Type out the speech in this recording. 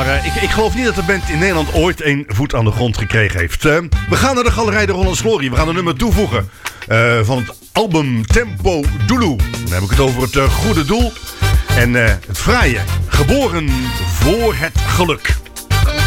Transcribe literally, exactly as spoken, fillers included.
Maar uh, ik, ik geloof niet dat de band in Nederland ooit een voet aan de grond gekregen heeft. Uh, we gaan naar de Galerij de Hollands Glorie. We gaan een nummer toevoegen uh, van het album Tempo Dulu. Dan heb ik het over het uh, goede doel. En uh, het fraaie. Geboren voor het geluk.